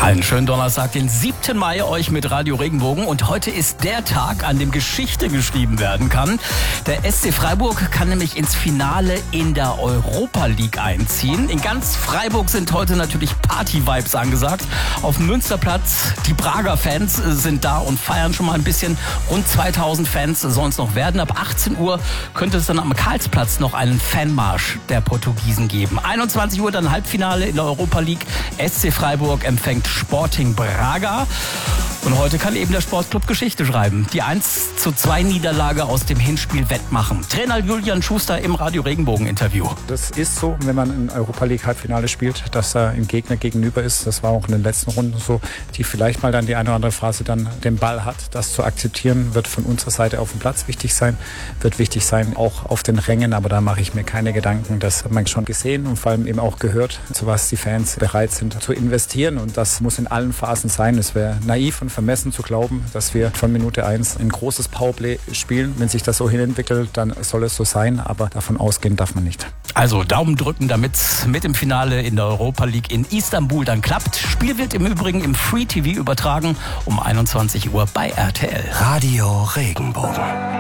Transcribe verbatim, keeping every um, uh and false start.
Einen schönen Donnerstag, den siebten Mai, euch mit Radio Regenbogen. Und heute ist der Tag, an dem Geschichte geschrieben werden kann. Der S C Freiburg kann nämlich ins Finale in der Europa League einziehen. In ganz Freiburg sind heute natürlich Party-Vibes angesagt. Auf dem Münsterplatz, die Prager Fans sind da und feiern schon mal ein bisschen. Rund zweitausend Fans sollen es noch werden. Ab achtzehn Uhr könnte es dann am Karlsplatz noch einen Fanmarsch der Portugiesen geben. einundzwanzig Uhr dann Halbfinale in der Europa League. S C Freiburg empfängt Sporting Braga. Und heute kann eben der Sportclub Geschichte schreiben. Die eins zu zwei Niederlage aus dem Hinspiel wettmachen. Trainer Julian Schuster im Radio Regenbogen Interview. Das ist so, wenn man ein Europa League Halbfinale spielt, dass er im Gegner gegenüber ist. Das war auch in den letzten Runden so, die vielleicht mal dann die eine oder andere Phase dann den Ball hat. Das zu akzeptieren, wird von unserer Seite auf dem Platz wichtig sein, wird wichtig sein, auch auf den Rängen. Aber da mache ich mir keine Gedanken. Das hat man schon gesehen und vor allem eben auch gehört, zu was die Fans bereit sind zu investieren. Und das muss in allen Phasen sein. Es wäre naiv und vermessen zu glauben, dass wir von Minute eins ein großes Powerplay spielen. Wenn sich das so hinentwickelt, dann soll es so sein, aber davon ausgehen darf man nicht. Also Daumen drücken, damit mit dem Finale in der Europa League in Istanbul dann klappt. Spiel wird im Übrigen im Free T V übertragen um einundzwanzig Uhr bei R T L. Radio Regenbogen.